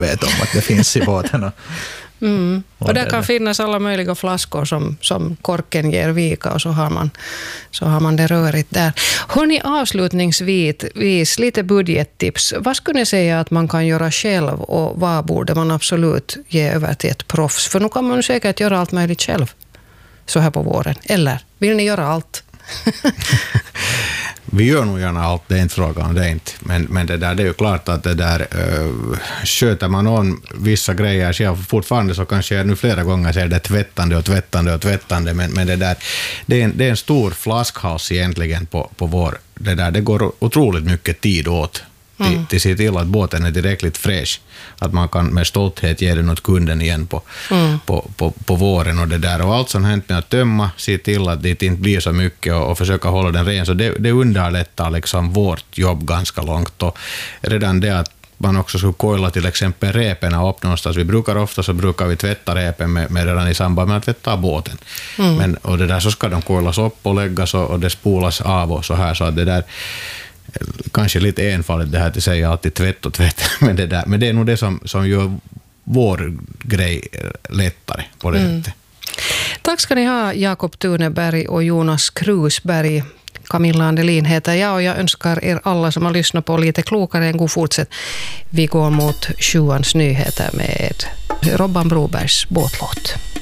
vet om att det finns i båten. Och där kan finnas alla möjliga flaskor som korken ger vika och så har man det rörigt där. Hörrni, avslutningsvis lite budgettips. Vad skulle ni säga att man kan göra själv och vad borde man absolut ge över till ett proffs? För nu kan man säkert göra allt möjligt själv så här på våren. Eller vill ni göra allt? Vi gör nog gärna allt, det är inte frågan, det är inte. Men det är ju klart att det där sköter man om vissa grejer själv fortfarande så kanske jag nu flera gånger säger det tvättande, men det där det är en stor flaskhals egentligen på vår, det går otroligt mycket tid åt till se till att båten är tillräckligt fräsch, att man kan med stolthet ge den åt kunden igen på våren och det där. Och allt som hänt med att tömma, se till att det inte blir så mycket och försöka hålla den ren, så det underlättar liksom vårt jobb ganska långt. Och redan det att man också skulle koila till exempel repen upp någonstans. Vi brukar vi tvätta repen med redan i samband med att tvätta båten. Men, och det där så ska de koilas upp och läggas och det spolas av och så här, så att det där kanske lite enfaldigt det här att säga alltid tvätt, men det är nog det som gör vår grej lättare på det sättet. Tack ska ni ha, Jakob Tuneberg och Jonas Krusberg. Camilla Andelin heter jag och jag önskar er alla som har lyssnat på lite klokare en god fortsätt. Vi går mot 7:ans nyheter med Robban Brobergs båtlåt.